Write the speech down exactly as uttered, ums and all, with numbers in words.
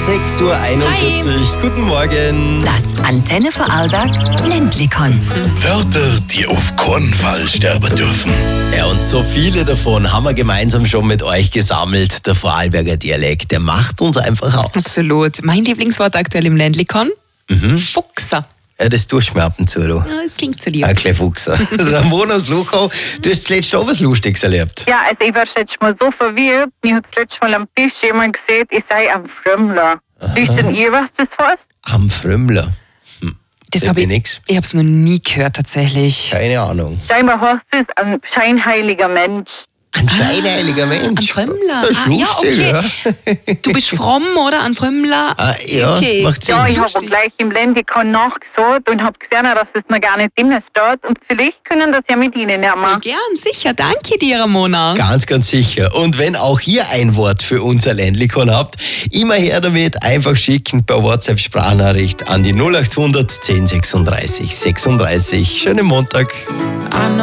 sechs Uhr einundvierzig. Hi. Guten Morgen. Das Antenne Vorarlberg Ländlikon. Wörter, die auf keinen Fall sterben dürfen. Ja, und so viele davon haben wir gemeinsam schon mit euch gesammelt. Der Vorarlberger Dialekt, der macht uns einfach aus. Absolut. Mein Lieblingswort aktuell im Ländlikon? Mhm. Fuchser. Ja, das tust du mir ab und zu, du. Ja, das klingt zu lieb. Ein kleiner Fuchser. Der Mona aus Luchau, du hast zuletzt auch was Lustiges erlebt. Ja, also ich war jetzt mal so verwirrt. Ich habe zuletzt mal am Tisch jemand gesehen, ich sei am Frömmler. Wisst denn ihr, was das heißt? Am Frömmler. Hm. Das habe ich, nix. ich habe es noch nie gehört, tatsächlich. Keine Ahnung. Scheinbar heißt es ein scheinheiliger Mensch. Ein scheinheiliger Mensch. Ein Frömmler. Das ist Ah, lustig, ja, ja. okay. Du bist fromm, oder? Ein Frömmler. Ah, ja, okay. macht Sinn. Ja, ich habe gleich im Ländlikon nachgeschaut und habe gesehen, dass es noch gar nicht immer steht. Und vielleicht können das ja mit Ihnen ja Ja, machen. gern, sicher. Danke dir, Ramona. Ganz, ganz sicher. Und wenn auch ihr ein Wort für unser Ländlikon habt, immer her damit, einfach schicken per WhatsApp-Sprachnachricht an die null acht hundert zehn sechsunddreißig sechsunddreißig. Schönen Montag.